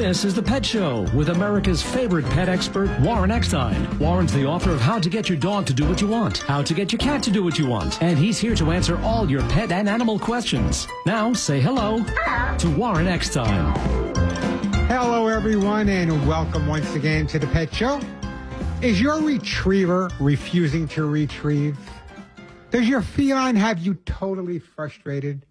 This is The Pet Show with America's favorite pet expert, Warren Eckstein. Warren's the author of How to Get Your Dog to Do What You Want, How to Get Your Cat to Do What You Want, and he's here to answer all your pet and animal questions. Now, say hello to Warren Eckstein. Hello, everyone, and welcome once again to The Pet Show. Is your retriever refusing to retrieve? Does your feline have you totally frustrated?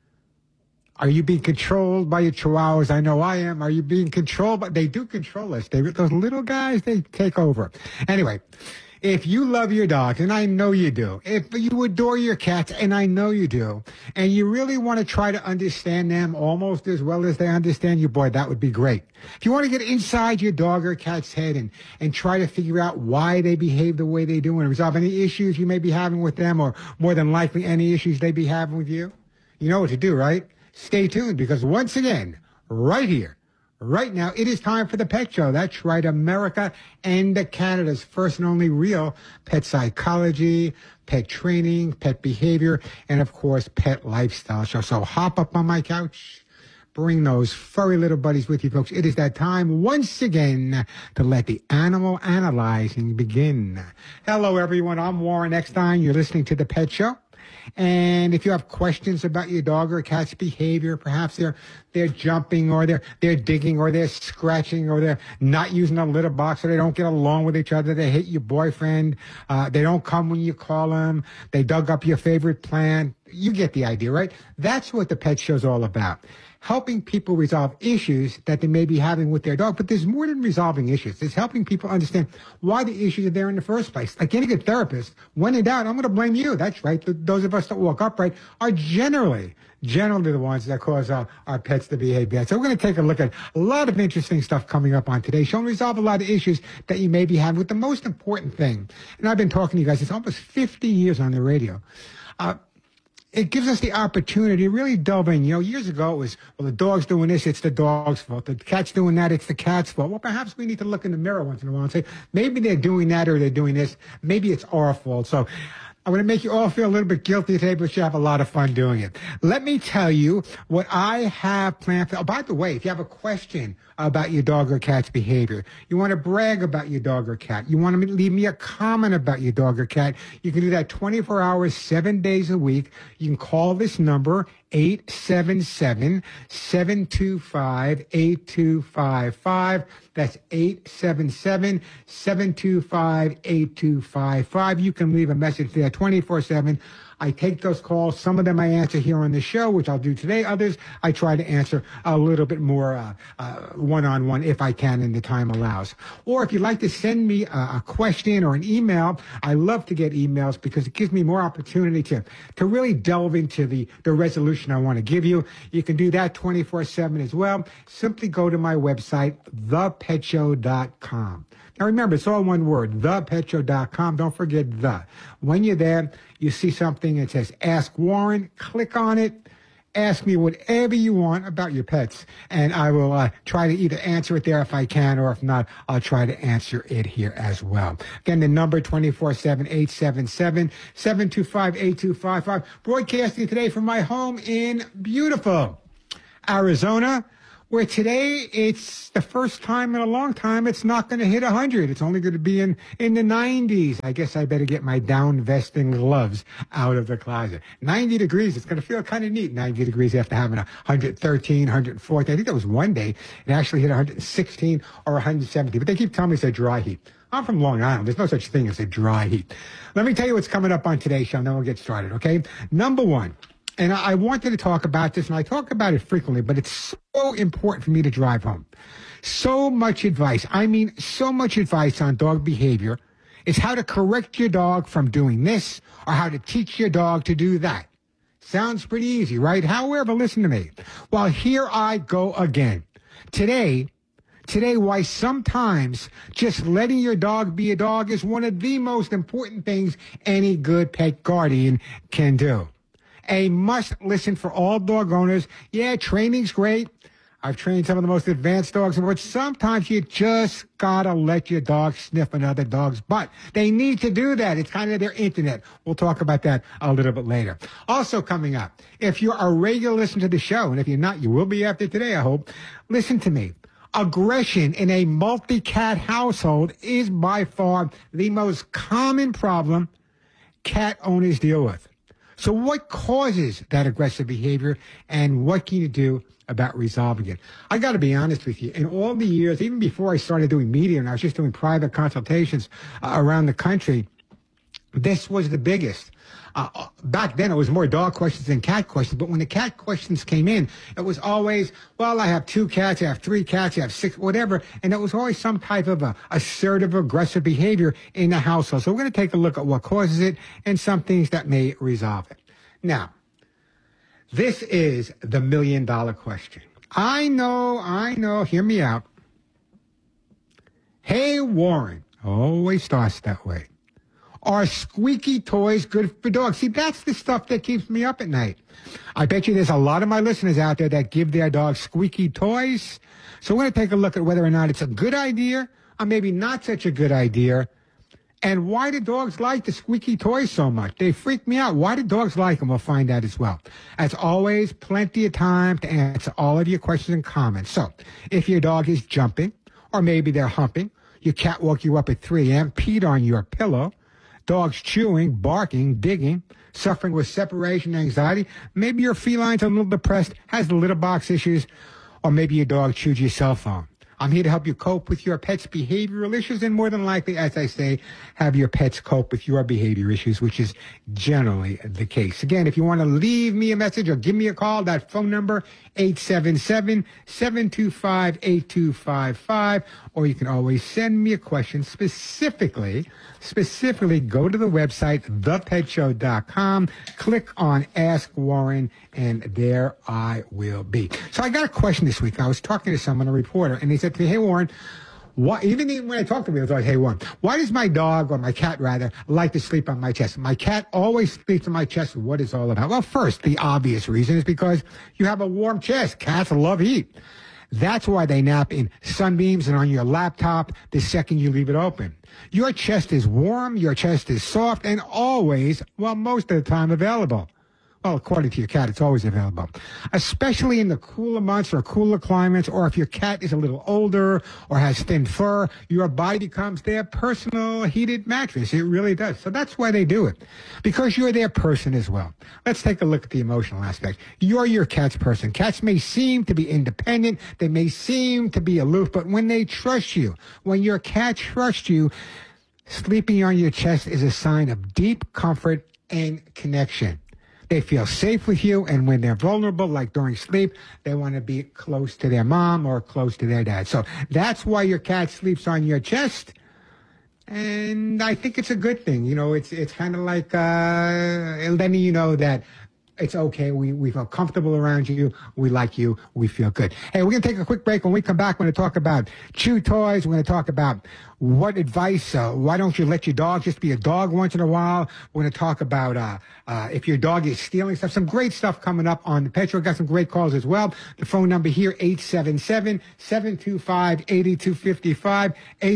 Are you being controlled by your chihuahuas? I know I am. Are you being controlled? But they do control us. Those little guys, they take over. Anyway, if you love your dogs, and I know you do, if you adore your cats, and I know you do, and you really want to try to understand them almost as well as they understand you, boy, that would be great. If you want to get inside your dog or cat's head and try to figure out why they behave the way they do and resolve any issues you may be having with them, or more than likely any issues they be having with you, you know what to do, right? Stay tuned, because once again, right here, right now, it is time for The Pet Show. That's right, America and Canada's first and only real pet psychology, pet training, pet behavior, and of course, pet lifestyle show. So hop up on my couch, bring those furry little buddies with you, folks. It is that time once again to let the animal analyzing begin. Hello, everyone. I'm Warren Eckstein. You're listening to The Pet Show. And if you have questions about your dog or cat's behavior, perhaps they're jumping, or they're digging, or they're scratching, or they're not using a litter box, or they don't get along with each other, they hate your boyfriend, they don't come when you call them, they dug up your favorite plant. You get the idea, right? That's what The Pet Show's all about. Helping people resolve issues that they may be having with their dog. But there's more than resolving issues. It's helping people understand why the issues are there in the first place. Like any good therapist, when in doubt, I'm going to blame you. That's right. Those of us that walk upright are generally the ones that cause our pets to behave bad. So we're going to take a look at a lot of interesting stuff coming up on today's show and resolve a lot of issues that you may be having with the most important thing. And I've been talking to you guys, it's almost 50 years on the radio. It gives us the opportunity to really delve in. You know, years ago it was, well, the dog's doing this, it's the dog's fault. The cat's doing that, it's the cat's fault. Well, perhaps we need to look in the mirror once in a while and say, maybe they're doing that or they're doing this. Maybe it's our fault. So I'm going to make you all feel a little bit guilty today, but you have a lot of fun doing it. Let me tell you what I have planned for. Oh, by the way, if you have a question about your dog or cat's behavior, you want to brag about your dog or cat, you want to leave me a comment about your dog or cat, you can do that 24 hours, 7 days a week. You can call this number, 877-725-8255. That's 877-725-8255. You can leave a message there 24/7. I take those calls. Some of them I answer here on the show, which I'll do today. Others I try to answer a little bit more one-on-one if I can and the time allows. Or if you'd like to send me a question or an email, I love to get emails because it gives me more opportunity to really delve into the resolution I want to give you. You can do that 24/7 as well. Simply go to my website, thepetshow.com. Now remember, it's all one word, thepetshow.com. Don't forget the. When you're there, you see something that says Ask Warren. Click on it. Ask me whatever you want about your pets, and I will try to either answer it there if I can, or if not, I'll try to answer it here as well. Again, the number 24/7, 877-725-8255. Broadcasting today from my home in beautiful Arizona, where today it's the first time in a long time it's not going to hit 100. It's only going to be in the 90s. I guess I better get my down vesting gloves out of the closet. 90 degrees. It's going to feel kind of neat. 90 degrees after having 113, 114. I think that was one day. It actually hit 116 or 117. But they keep telling me it's a dry heat. I'm from Long Island. There's no such thing as a dry heat. Let me tell you what's coming up on today's show, and then we'll get started, okay? Number one. And I wanted to talk about this, and I talk about it frequently, but it's so important for me to drive home. So much advice. I mean, so much advice on dog behavior is how to correct your dog from doing this or how to teach your dog to do that. Sounds pretty easy, right? However, listen to me. Well, here I go again. Today, why sometimes just letting your dog be a dog is one of the most important things any good pet guardian can do. A must listen for all dog owners. Yeah, training's great. I've trained some of the most advanced dogs, but sometimes you just gotta let your dog sniff another dog's butt. They need to do that. It's kind of their internet. We'll talk about that a little bit later. Also coming up, if you're a regular listener to the show, and if you're not, you will be after today, I hope, listen to me. Aggression in a multi-cat household is by far the most common problem cat owners deal with. So what causes that aggressive behavior, and what can you do about resolving it? I got to be honest with you. In all the years, even before I started doing media and I was just doing private consultations around the country, this was the biggest. Back then, it was more dog questions than cat questions. But when the cat questions came in, it was always, well, I have 2 cats, I have 3 cats, I have 6, whatever. And it was always some type of assertive, aggressive behavior in the household. So we're going to take a look at what causes it and some things that may resolve it. Now, this is the $1 million question. I know, hear me out. Hey, Warren, always starts that way. Are squeaky toys good for dogs? See, that's the stuff that keeps me up at night. I bet you there's a lot of my listeners out there that give their dogs squeaky toys. So we're going to take a look at whether or not it's a good idea or maybe not such a good idea. And why do dogs like the squeaky toys so much? They freak me out. Why do dogs like them? We'll find out as well. As always, plenty of time to answer all of your questions and comments. So if your dog is jumping, or maybe they're humping, your cat woke you up at 3 a.m., peed on your pillow, dogs chewing, barking, digging, suffering with separation anxiety. Maybe your feline's a little depressed, has litter box issues, or maybe your dog chewed your cell phone. I'm here to help you cope with your pet's behavioral issues and more than likely, as I say, have your pets cope with your behavior issues, which is generally the case. Again, if you want to leave me a message or give me a call, that phone number, 877-725-8255, or you can always send me a question specifically go to the website, thepetshow.com, click on Ask Warren, and there I will be. So I got a question this week. I was talking to someone, a reporter, and they said to me, hey, Warren, even when I talked to me, I was like, hey, Warren, why does my dog, or my cat rather, like to sleep on my chest? My cat always sleeps on my chest. What is all about? Well, first, the obvious reason is because you have a warm chest. Cats love heat. That's why they nap in sunbeams and on your laptop the second you leave it open. Your chest is warm, your chest is soft, and always, well, most of the time available. Well, according to your cat, it's always available, especially in the cooler months or cooler climates, or if your cat is a little older or has thin fur, your body becomes their personal heated mattress. It really does. So that's why they do it, because you're their person as well. Let's take a look at the emotional aspect. You're your cat's person. Cats may seem to be independent. They may seem to be aloof, but when they trust you, when your cat trusts you, sleeping on your chest is a sign of deep comfort and connection. They feel safe with you, and when they're vulnerable, like during sleep, they want to be close to their mom or close to their dad. So that's why your cat sleeps on your chest, and I think it's a good thing. You know, it's kind of like letting you know that it's okay. We feel comfortable around you. We like you. We feel good. Hey, we're going to take a quick break. When we come back, we're going to talk about chew toys. We're going to talk about what advice, why don't you let your dog just be a dog once in a while? We're going to talk about if your dog is stealing stuff. Some great stuff coming up on the Pet Show. Got some great calls as well. The phone number here, 877-725-8255,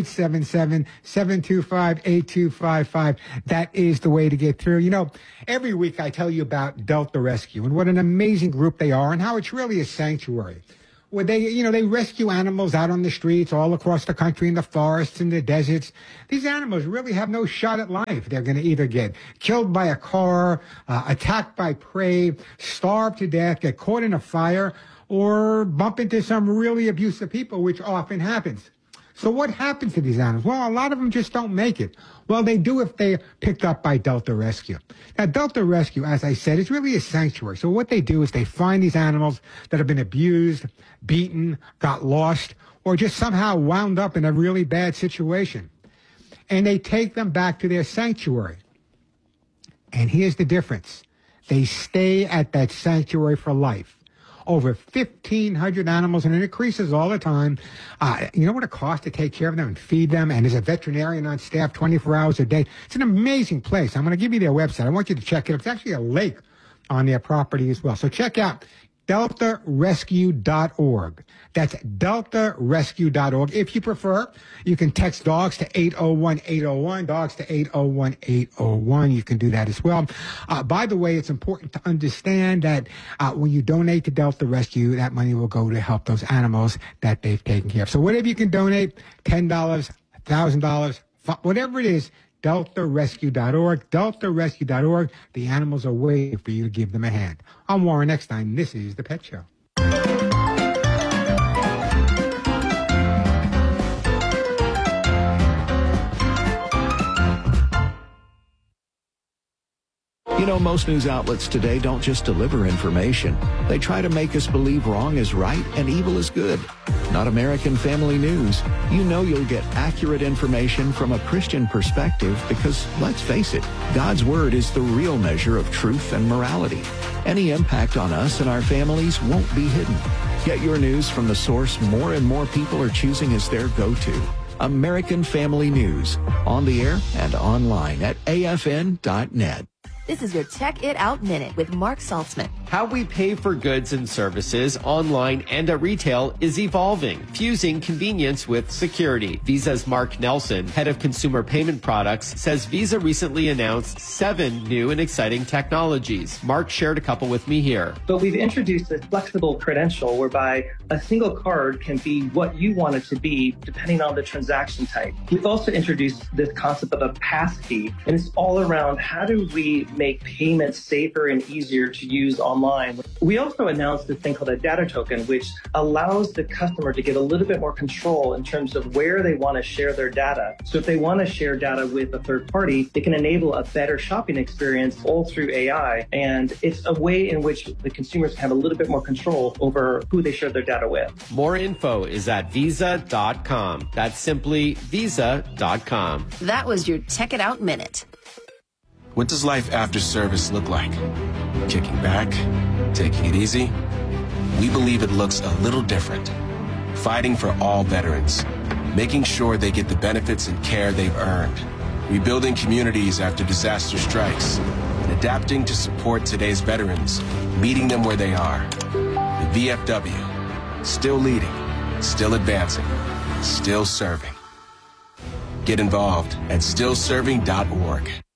877-725-8255. That is the way to get through. You know, every week I tell you about Delta Rescue and what an amazing group they are and how it's really a sanctuary. Where they rescue animals out on the streets all across the country, in the forests, in the deserts. These animals really have no shot at life. They're going to either get killed by a car, attacked by prey, starve to death, get caught in a fire, or bump into some really abusive people, which often happens. So what happens to these animals? Well, a lot of them just don't make it. Well, they do if they're picked up by Delta Rescue. Now, Delta Rescue, as I said, is really a sanctuary. So what they do is they find these animals that have been abused, beaten, got lost, or just somehow wound up in a really bad situation. And they take them back to their sanctuary. And here's the difference. They stay at that sanctuary for life. Over 1,500 animals, and it increases all the time. You know what it costs to take care of them and feed them? And there's a veterinarian on staff 24 hours a day. It's an amazing place. I'm going to give you their website. I want you to check it. It's actually a lake on their property as well. So check out deltarescue.org. That's deltarescue.org. If you prefer, you can text dogs to 801-801, dogs to 801-801. You can do that as well. By the way, it's important to understand that when you donate to Delta Rescue, that money will go to help those animals that they've taken care of. So whatever you can donate, $10, $1,000, whatever it is, deltarescue.org, deltarescue.org. The animals are waiting for you to give them a hand. I'm Warren Eckstein. This is The Pet Show. You know, most news outlets today don't just deliver information. They try to make us believe wrong is right and evil is good. Not American Family News. You know you'll get accurate information from a Christian perspective because, let's face it, God's Word is the real measure of truth and morality. Any impact on us and our families won't be hidden. Get your news from the source more and more people are choosing as their go-to. American Family News. On the air and online at afn.net. This is your Check It Out Minute with Mark Saltzman. How we pay for goods and services online and at retail is evolving, fusing convenience with security. Visa's Mark Nelson, head of consumer payment products, says Visa recently announced 7 new and exciting technologies. Mark shared a couple with me here. But we've introduced a flexible credential whereby a single card can be what you want it to be depending on the transaction type. We've also introduced this concept of a passkey, and it's all around how do we make payments safer and easier to use online. We also announced this thing called a data token, which allows the customer to get a little bit more control in terms of where they want to share their data. So if they want to share data with a third party, they can enable a better shopping experience all through AI. And it's a way in which the consumers can have a little bit more control over who they share their data with. More info is at visa.com. That's simply visa.com. That was your Check It Out Minute. What does life after service look like? Kicking back? Taking it easy? We believe it looks a little different. Fighting for all veterans. Making sure they get the benefits and care they've earned. Rebuilding communities after disaster strikes. And adapting to support today's veterans. Meeting them where they are. The VFW. Still leading. Still advancing. Still serving. Get involved at stillserving.org.